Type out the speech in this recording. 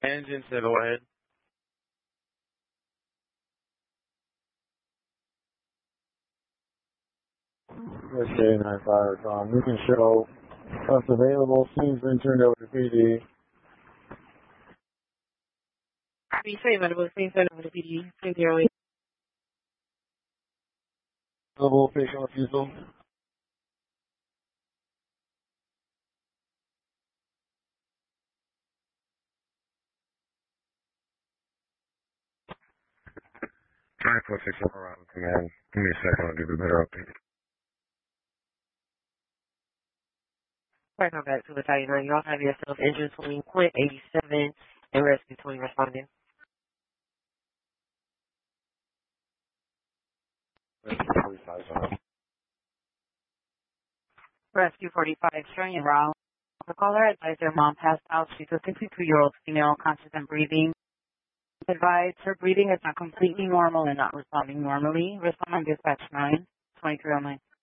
Engine to go ahead. Okay, 95 Tom. You can show us available. Scene's been turned over to PD. Be say available. Scene's turned over to PD. 308. Available, patient refusal. Trying to put 6 around command. Give me a second, I'll give you a better update. Right now back to Battalion 9. You all have yourself engine swing, point 87, and rescue 20 responding. Rescue 45, showing around. The caller advised her mom passed out. She's a 62-year-old female, conscious and breathing. Advised her breathing is not completely normal and not responding normally. Respond on dispatch 9, 2309.